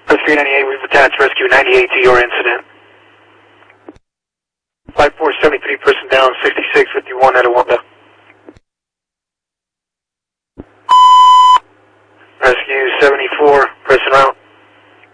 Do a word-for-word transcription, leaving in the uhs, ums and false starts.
three ninety-eight, we've attached rescue ninety-eight to your incident. five four seventy-three, person down, sixty-six fifty-one at a one.